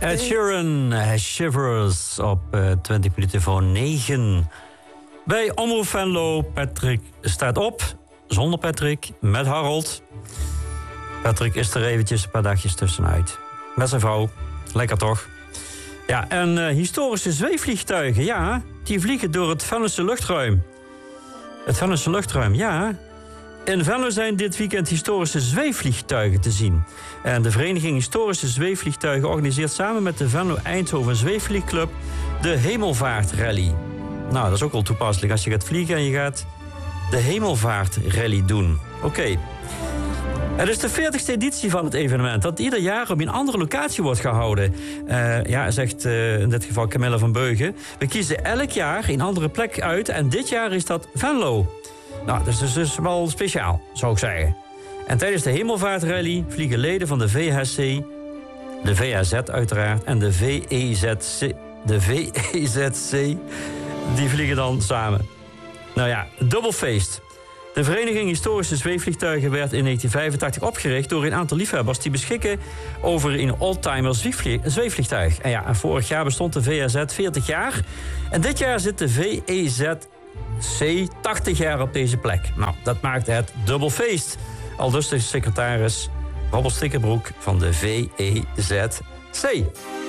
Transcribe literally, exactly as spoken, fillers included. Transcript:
Ed Sheeran, Shivers op uh, twintig minuten voor negen. Bij Omroep Venlo, Patrick staat op. Zonder Patrick, met Harold. Patrick is er eventjes een paar dagjes tussenuit. Met zijn vrouw. Lekker toch? Ja, en uh, historische zweefvliegtuigen, ja, die vliegen door het Venlose luchtruim. Het Venlose luchtruim, ja. In Venlo zijn dit weekend historische zweefvliegtuigen te zien. En de vereniging Historische Zweefvliegtuigen organiseert samen met de Venlo-Eindhoven Zweefvliegclub de Hemelvaartrally. Nou, dat is ook wel toepasselijk als je gaat vliegen en je gaat de Hemelvaartrally doen. Oké. Okay. Het is de veertigste editie van het evenement, dat ieder jaar op een andere locatie wordt gehouden. Uh, ja, zegt uh, in dit geval Camilla van Beugen. We kiezen elk jaar een andere plek uit en dit jaar is dat Venlo. Nou, dat is dus, dus wel speciaal, zou ik zeggen. En tijdens de Hemelvaartrally vliegen leden van de V H C, de V H Z uiteraard, en de V E Z C, de V E Z C, die vliegen dan samen. Nou ja, dubbel feest. De Vereniging Historische Zweefvliegtuigen werd in negentien vijfentachtig opgericht door een aantal liefhebbers die beschikken over een oldtimer zweefvliegtuig. En ja, en vorig jaar bestond de V H Z veertig jaar. En dit jaar zit de V E Z C tachtig jaar op deze plek. Nou, dat maakt het dubbel feest. Aldus de secretaris Robbel Stikkerbroek van de V E Z C.